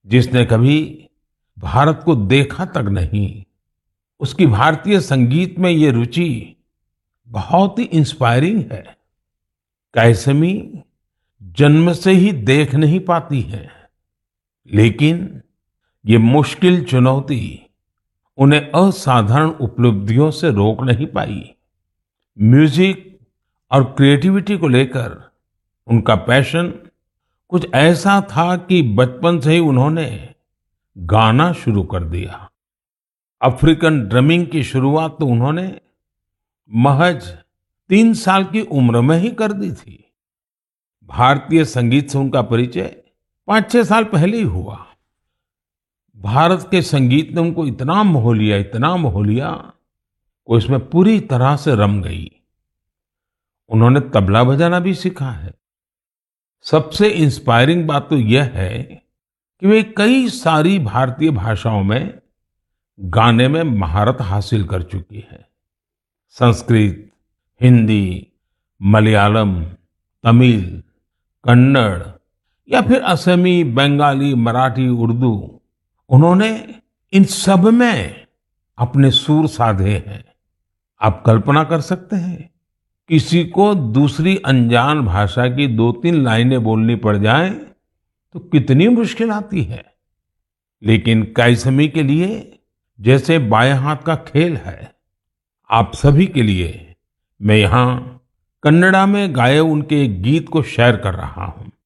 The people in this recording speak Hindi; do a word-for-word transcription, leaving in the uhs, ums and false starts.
जिसने कभी भारत को देखा तक नहीं, उसकी भारतीय संगीत में ये रुचि बहुत ही इंस्पायरिंग है। कैसमी जन्म से ही देख नहीं पाती है, लेकिन ये मुश्किल चुनौती उन्हें असाधारण उपलब्धियों से रोक नहीं पाई। म्यूजिक और क्रिएटिविटी को लेकर उनका पैशन कुछ ऐसा था कि बचपन से ही उन्होंने गाना शुरू कर दिया। अफ्रीकन ड्रमिंग की शुरुआत तो उन्होंने महज तीन साल की उम्र में ही कर दी थी। भारतीय संगीत से उनका परिचय पांच छह साल पहले ही हुआ। भारत के संगीत ने उनको इतना मोह लिया, इतना मोह लिया, वो इसमें पूरी तरह से रम गई। उन्होंने तबला बजाना भी सीखा है। सबसे इंस्पायरिंग बात तो यह है कि वे कई सारी भारतीय भाषाओं में गाने में महारत हासिल कर चुकी है। संस्कृत, हिंदी, मलयालम, तमिल, कन्नड़ या फिर असमी, बंगाली, मराठी, उर्दू, उन्होंने इन सब में अपने सुर साधे हैं। आप कल्पना कर सकते हैं, किसी को दूसरी अनजान भाषा की दो तीन लाइनें बोलनी पड़ जाए तो कितनी मुश्किल आती है। लेकिन कैसमी के लिए जैसे बाएं हाथ का खेल है। आप सभी के लिए मैं यहाँ कन्नड़ा में गाए उनके एक गीत को शेयर कर रहा हूँ।